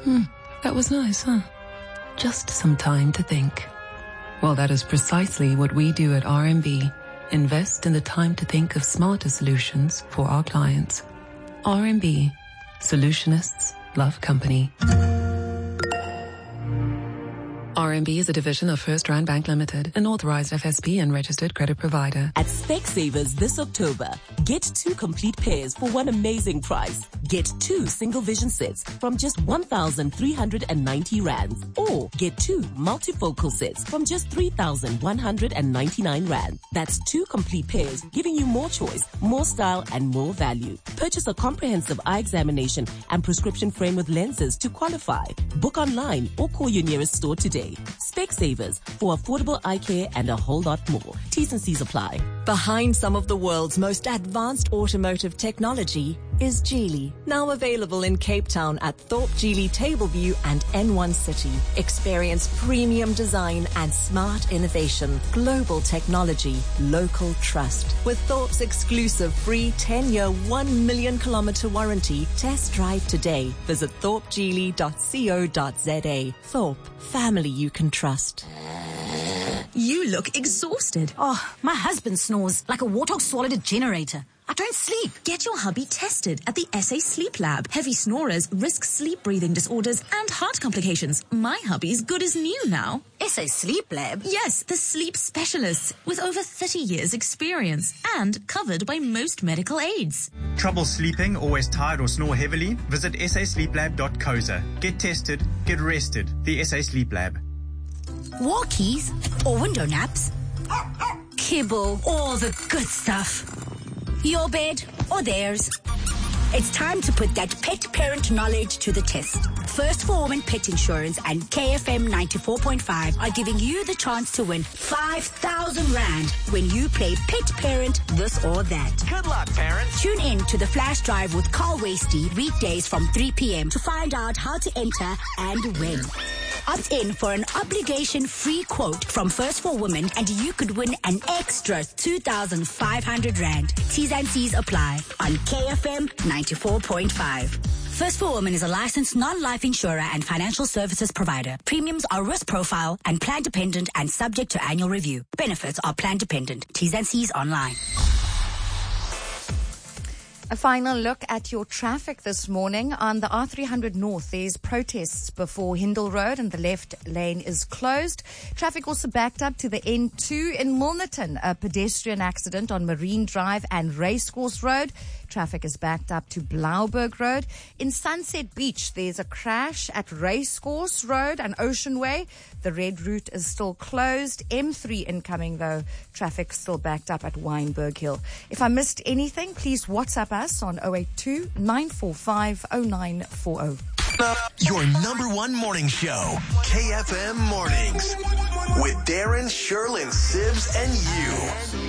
That was nice, huh? Just some time to think. Well, that is precisely what we do at RMB. Invest in the time to think of smarter solutions for our clients. RMB. Solutionists love company. RMB is a division of First Rand Bank Limited, an authorized FSP and registered credit provider. At Specsavers this October, get 2 complete pairs for one amazing price. Get 2 single vision sets from just 1,390 rands. Or get 2 multifocal sets from just 3,199 rand. That's 2 complete pairs, giving you more choice, more style, and more value. Purchase a comprehensive eye examination and prescription frame with lenses to qualify. Book online or call your nearest store today. Specsavers, for affordable eye care and a whole lot more. T's and C's apply. Behind some of the world's most advanced automotive technology is Geely. Now available in Cape Town at Thorpe Geely Tableview and N1 City. Experience premium design and smart innovation. Global technology. Local trust. With Thorpe's exclusive free 10-year, 1 million kilometer warranty, test drive today. Visit thorpegeely.co.za. Thorpe. Family you can trust. You look exhausted. Oh, my husband snores like a warthog swallowed a generator. I don't sleep. Get your hubby tested at the SA Sleep Lab. Heavy snorers risk sleep breathing disorders and heart complications. My hubby's good as new now. SA Sleep Lab? Yes, the sleep specialists with over 30 years experience and covered by most medical aids. Trouble sleeping, always tired or snore heavily? Visit sasleeplab.co.za. Get tested, get rested. The SA Sleep Lab. Walkies or window naps? Kibble, all the good stuff. Your bed or theirs. It's time to put that pet parent knowledge to the test. First for Women Pet Insurance and KFM 94.5 are giving you the chance to win 5,000 Rand when you play Pet Parent This or That. Good luck, parents. Tune in to the Flash Drive with Carl Wasty weekdays from 3 p.m. to find out how to enter and win. Opt in for an obligation-free quote from First for Women and you could win an extra 2,500 Rand. T's and C's apply on KFM 94.5. First for Women is a licensed non-life insurer and financial services provider. Premiums are risk profile and plan dependent and subject to annual review. Benefits are plan dependent. T's and C's online. A final look at your traffic this morning. On the R300 North, there's protests before Hindle Road and the left lane is closed. Traffic also backed up to the N2 in Milnerton. A pedestrian accident on Marine Drive and Racecourse Road. Traffic is backed up to Blauberg Road. In Sunset Beach, there's a crash at Racecourse Road and Ocean Way. The red route is still closed. M3 incoming though. Traffic still backed up at Wynberg Hill. If I missed anything, please WhatsApp us on 082-945-0940. Your number one morning show, KFM Mornings, with Darren, Sherlyn, Sibs, and you.